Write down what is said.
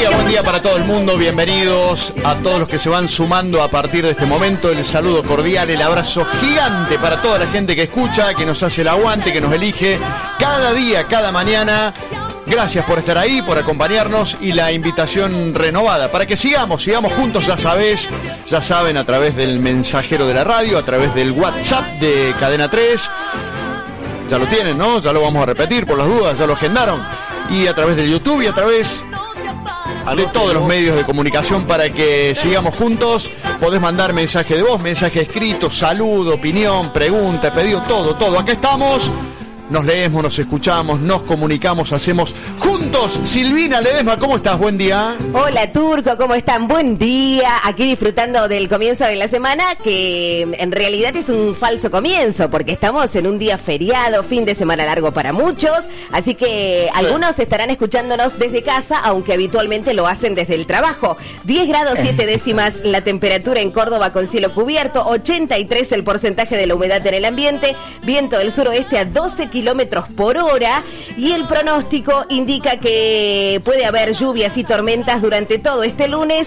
buen día para todo el mundo, bienvenidos a todos los que se van sumando a partir de este momento, el saludo cordial, el abrazo gigante para toda la gente que escucha, que nos hace el aguante, que nos elige cada día, cada mañana. Gracias por estar ahí, por acompañarnos y la invitación renovada para que sigamos juntos, ya saben, a través del mensajero de la radio, a través del WhatsApp de Cadena 3, ya lo tienen, ¿no? Ya lo vamos a repetir por las dudas, ya lo agendaron, y a través del YouTube y a través de todos los medios de comunicación para que sigamos juntos. Podés mandar mensaje de voz, mensaje escrito, saludo, opinión, pregunta, pedido, todo. Acá estamos. Nos leemos, nos escuchamos, nos comunicamos, hacemos juntos. Silvina Ledesma, ¿cómo estás? Buen día. Hola, Turco, ¿cómo están? Buen día. Aquí disfrutando del comienzo de la semana, que en realidad es un falso comienzo, porque estamos en un día feriado, fin de semana largo para muchos. Así que algunos estarán escuchándonos desde casa, aunque habitualmente lo hacen desde el trabajo. 10 grados 7 décimas la temperatura en Córdoba con cielo cubierto, 83 el porcentaje de la humedad en el ambiente, viento del suroeste a 12 kilómetros por hora, y el pronóstico indica que puede haber lluvias y tormentas durante todo este lunes